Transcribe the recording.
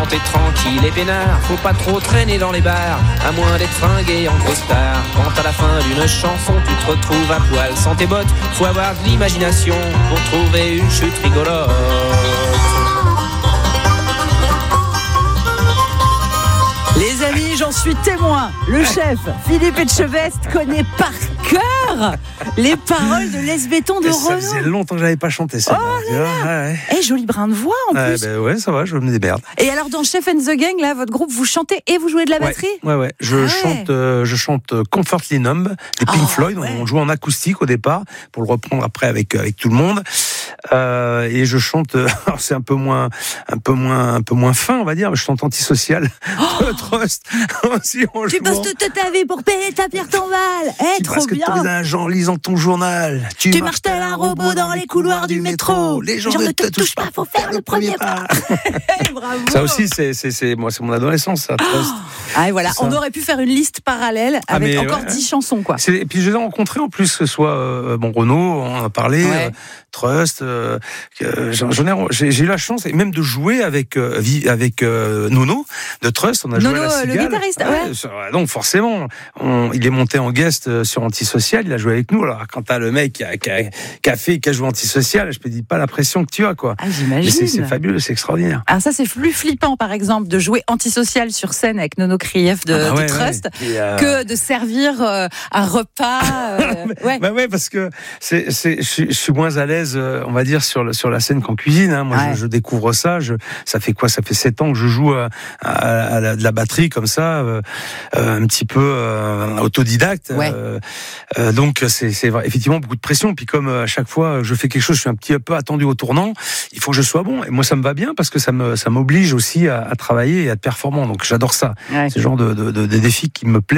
quand t'es tranquille et peinard, faut pas trop traîner dans les bars, à moins d'être fringué en grosse star. Quand à la fin d'une chanson tu te retrouves à poil sans tes bottes, faut avoir de l'imagination pour trouver une chute rigolote. Les amis, j'en suis témoin. Le chef, Philippe Etchebest, connaît par cœur les paroles de Laisse Béton de Renaud. Ça faisait longtemps que j'avais pas chanté ça. Oh là là. Ouais. Joli brin de voix en plus. Ouais, ça va, je me démerde. Et alors dans Chef and the Gang, là, votre groupe, vous chantez et vous jouez de la batterie ? Ouais. Je chante Comfortably Numb des Pink Floyd. Ouais. On joue en acoustique au départ pour le reprendre après avec tout le monde. Et je chante, alors c'est un peu moins fin, on va dire, mais je chante Antisocial. Trust. Aussi, tu passes toute ta vie pour payer ta pierre ton mal. Trop bien. Tu un gens lisant ton journal. Tu marches tel un robot dans les couloirs du métro. Les gens ne te touchent pas, faut faire le premier pas. Bravo. Ça aussi, c'est mon adolescence, ça. Trust. Et voilà, on aurait pu faire une liste parallèle avec encore 10 chansons, quoi. Et puis je les ai rencontrés en plus, que ce soit Renaud, on en a parlé, Trust. J'ai eu la chance, et même de jouer avec Nono de Trust. On a joué à la Cigale. Le guitariste. Donc forcément, il est monté en guest sur Antisocial, il a joué avec nous. Alors quand t'as le mec qui a joué Antisocial, je te dis pas la pression que tu as, quoi. J'imagine. Mais c'est fabuleux, c'est extraordinaire. Alors ça, c'est plus flippant, par exemple, de jouer Antisocial sur scène avec Nono Krief de Trust que de servir un repas. Parce que je suis moins à l'aise, on va dire, sur la scène qu'en cuisine. Hein. Moi, je découvre ça. Ça fait 7 ans que je joue de la batterie comme ça, un petit peu autodidacte. Donc c'est effectivement beaucoup de pression. Puis comme à chaque fois je fais quelque chose, je suis un petit peu attendu au tournant. Il faut que je sois bon. Et moi, ça me va bien parce que ça m'oblige aussi à travailler et à être performant. Donc j'adore ça. C'est le genre de défi qui me plaît.